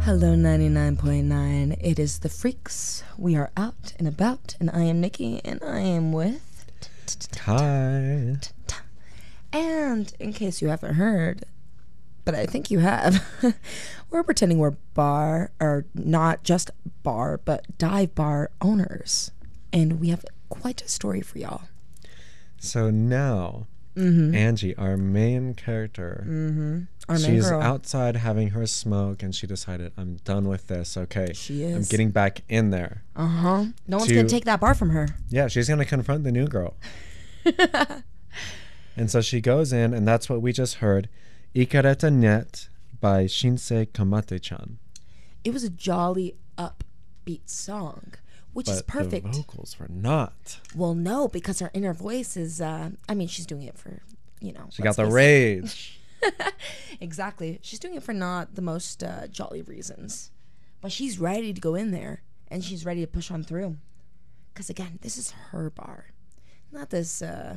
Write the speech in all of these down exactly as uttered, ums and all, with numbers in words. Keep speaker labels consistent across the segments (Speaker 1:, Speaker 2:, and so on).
Speaker 1: Hello, ninety-nine point nine. It is the Freaks. We are out and about, and I am Nikki, and I am with...
Speaker 2: Hi.
Speaker 1: And in case you haven't heard, but I think you have, we're pretending we're bar, or not just bar, but dive bar owners. And we have quite a story for y'all.
Speaker 2: So now,
Speaker 1: Mm-hmm.
Speaker 2: Angie, our main character,
Speaker 1: Mm-hmm. Our main
Speaker 2: she's
Speaker 1: girl.
Speaker 2: outside having her smoke, and she decided, I'm done with this, okay?
Speaker 1: She
Speaker 2: I'm
Speaker 1: is.
Speaker 2: getting back in there.
Speaker 1: Uh-huh. No one's
Speaker 2: to-
Speaker 1: going to take that bar from her.
Speaker 2: Yeah, she's going to confront the new girl. And so she goes in, and that's what we just heard. Ikareta Net by Shinsei Kamate-chan.
Speaker 1: It was a jolly, upbeat song, which
Speaker 2: But
Speaker 1: is perfect.
Speaker 2: the vocals were not.
Speaker 1: Well, no, because her inner voice is, uh, I mean, she's doing it for, you know.
Speaker 2: She
Speaker 1: let's
Speaker 2: got the
Speaker 1: face
Speaker 2: rage.
Speaker 1: it. Exactly. She's doing it for not the most uh, jolly reasons. But she's ready to go in there, and she's ready to push on through. Because, again, this is her bar. Not this, uh...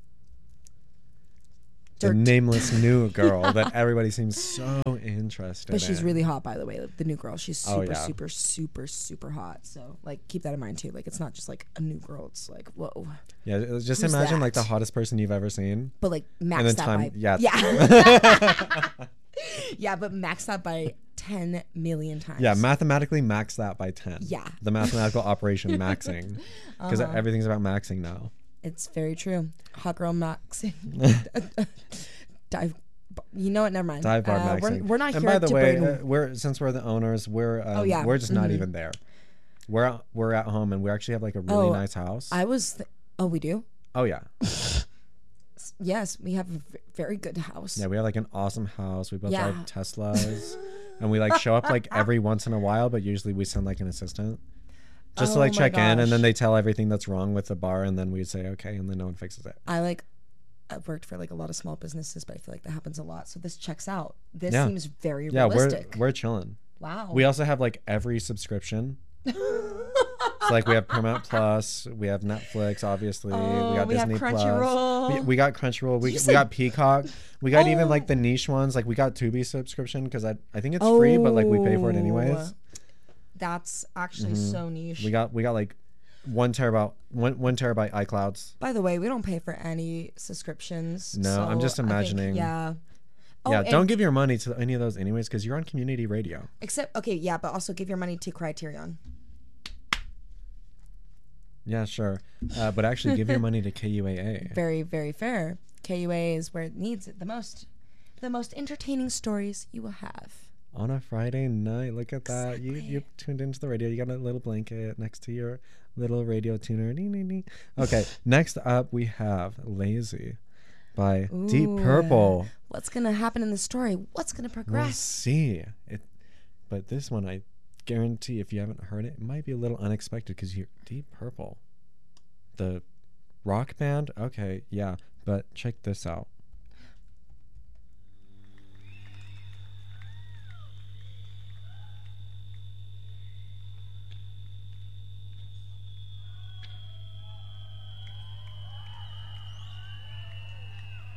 Speaker 2: The
Speaker 1: dirt.
Speaker 2: nameless new girl that everybody seems so interested
Speaker 1: But she's
Speaker 2: in.
Speaker 1: really hot, by the way. The new girl. She's super,
Speaker 2: Oh, yeah.
Speaker 1: super, super, super hot. So, like, keep that in mind, too. Like, it's not just, like, a new girl. It's like, whoa.
Speaker 2: Yeah, just
Speaker 1: Who's
Speaker 2: imagine like the
Speaker 1: that?
Speaker 2: hottest person you've ever seen.
Speaker 1: But, like, max
Speaker 2: And then
Speaker 1: that
Speaker 2: time,
Speaker 1: by...
Speaker 2: yeah.
Speaker 1: Yeah. Yeah, but max that by ten million times.
Speaker 2: Yeah, mathematically max that by ten.
Speaker 1: Yeah.
Speaker 2: The mathematical operation maxing. Because
Speaker 1: Uh-huh.
Speaker 2: everything's about maxing now.
Speaker 1: It's very true. Hot girl maxing. Dive. You know what? Never mind.
Speaker 2: Dive bar
Speaker 1: Uh,
Speaker 2: maxing.
Speaker 1: We're, we're not
Speaker 2: and
Speaker 1: here
Speaker 2: by the
Speaker 1: to
Speaker 2: way,
Speaker 1: bring...
Speaker 2: uh, we're since we're the owners, we're um,
Speaker 1: Oh, yeah.
Speaker 2: we're just not
Speaker 1: Mhm.
Speaker 2: even there. We're out, we're at home, and we actually have like a really
Speaker 1: Oh,
Speaker 2: nice house.
Speaker 1: I was... Th- oh, we do?
Speaker 2: oh yeah,
Speaker 1: Yes, we have a v- very good house.
Speaker 2: yeah. We have like an awesome house. We both
Speaker 1: Yeah.
Speaker 2: drive Teslas, and we like show up like every once in a while. But usually we send like an assistant just to
Speaker 1: Oh
Speaker 2: like
Speaker 1: my
Speaker 2: check in, and
Speaker 1: gosh.
Speaker 2: then they tell everything that's wrong with the bar, and then we'd say okay, and then no one fixes it.
Speaker 1: I like... I've worked for like a lot of small businesses, but I feel like that happens a lot. So this checks out. This
Speaker 2: Yeah.
Speaker 1: seems very
Speaker 2: Yeah,
Speaker 1: realistic.
Speaker 2: we're we're chilling.
Speaker 1: Wow.
Speaker 2: We also have like every subscription. It's like we have Paramount Plus, we have Netflix, obviously,
Speaker 1: Oh,
Speaker 2: we got
Speaker 1: we have
Speaker 2: Disney
Speaker 1: Crunchyroll.
Speaker 2: Plus. We, we got Crunchyroll. We,
Speaker 1: you
Speaker 2: we
Speaker 1: say-
Speaker 2: got Peacock. We got even
Speaker 1: Oh.
Speaker 2: like the niche ones. Like we got Tubi subscription because I I think it's free, but like we pay for it anyways.
Speaker 1: Oh. That's actually
Speaker 2: Mhm.
Speaker 1: so niche.
Speaker 2: We got we got like one terabyte one one terabyte iClouds.
Speaker 1: By the way, we don't pay for any subscriptions.
Speaker 2: No, I'm
Speaker 1: so
Speaker 2: just
Speaker 1: I think-
Speaker 2: imagining.
Speaker 1: yeah. Oh,
Speaker 2: yeah,
Speaker 1: and
Speaker 2: don't give your money to any of those anyways because you're on community radio.
Speaker 1: Except, okay, yeah, but also give your money to Criterion.
Speaker 2: Yeah, sure, uh, but actually give your money to K U A A.
Speaker 1: Very, very fair. K U A is where it needs it the most. The most entertaining stories you will have.
Speaker 2: On a Friday night, look at that. You
Speaker 1: Exactly.
Speaker 2: you tuned into the radio. You got a little blanket next to your little radio tuner. Ding, ding, ding. Okay, next up we have Lazy by Deep
Speaker 1: Ooh.
Speaker 2: Purple.
Speaker 1: What's going to happen in the story? What's going to
Speaker 2: We'll
Speaker 1: progress?
Speaker 2: see. It, but this one, I guarantee if you haven't heard it, it might be a little unexpected because you're Deep Purple. The rock band? Okay, yeah, but check this out.